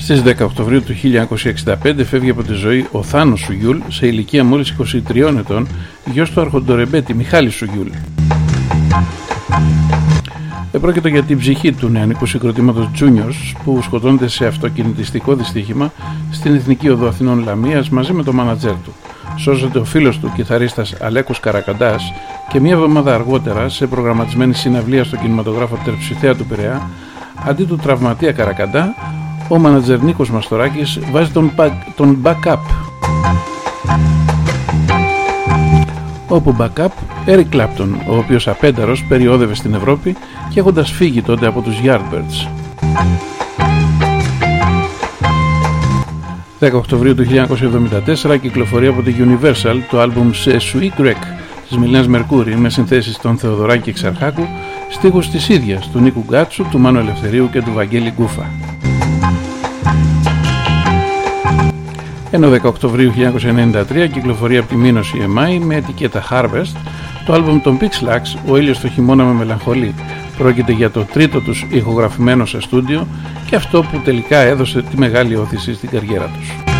Στις 10 Οκτωβρίου του 1965 φεύγει από τη ζωή ο Θάνος Σουγιούλ, σε ηλικία μόλις 23 ετών, γιος του αρχοντορεμπέτη Μιχάλη Σουγιούλ. Επρόκειτο για την ψυχή του νεανικού συγκροτήματος Juniors, που σκοτώνεται σε αυτοκινητιστικό δυστύχημα στην Εθνική Οδό Αθηνών Λαμίας μαζί με το μάνατζέρ του. Σώζεται ο φίλος του κιθαρίστας Αλέκος Καρακαντάς και μία εβδομάδα αργότερα, σε προγραμματισμένη συναυλία στο κινηματογράφο Τερψιθέα του Πειραιά, αντί του τραυματία Καρακαντά, ο μάνατζερ Νίκος Μαστοράκης βάζει τον backup. Όπου backup, Eric Clapton, ο οποίος απένταρος περιόδευε στην Ευρώπη και έχοντας φύγει τότε από τους Yardbirds. 10 Οκτωβρίου του 1974 κυκλοφορεί από τη Universal το άλμπουμ «Σε Sui Grec» της Μιλένας Μερκούρη, με συνθέσεις των Θεοδωράκη Εξαρχάκου, στίχους της ίδιας, του Νίκου Γκάτσου, του Μάνου Ελευθερίου και του Βαγγέλη Γκούφα. Ενώ 10 Οκτωβρίου 1993 κυκλοφορεί από τη Minos EMI με ετικέτα Harvest το άλμπουμ των Pixlax, «Ο ήλιος το χειμώνα με μελαγχολεί». Πρόκειται για το τρίτο τους ηχογραφημένο σε στούντιο και αυτό που τελικά έδωσε τη μεγάλη όθηση στην καριέρα τους.